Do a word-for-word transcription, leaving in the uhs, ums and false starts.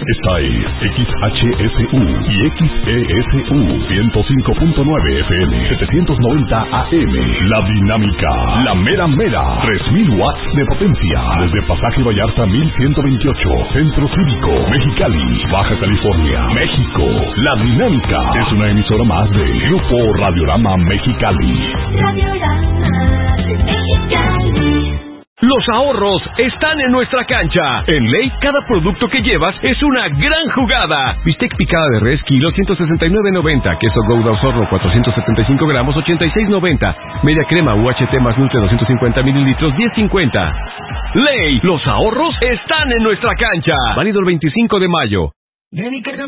Esta es X H S U y X E S U ciento cinco punto nueve F M, setecientos noventa A M. La Dinámica, la mera mera, tres mil watts de potencia. Desde Pasaje Vallarta mil ciento veintiocho, Centro Cívico, Mexicali, Baja California, México. La Dinámica es una emisora más de Grupo Radiorama Mexicali. Radiorama Mexicali. Los ahorros están en nuestra cancha. En Ley, cada producto que llevas es una gran jugada. Bistec picada de res, kilo, ciento sesenta y nueve noventa. Queso Gouda Osorno, cuatrocientos setenta y cinco gramos, ochenta y seis noventa. Media crema U H T más Nutre, doscientos cincuenta mililitros, diez cincuenta. Ley, los ahorros están en nuestra cancha. Válido el veinticinco de mayo.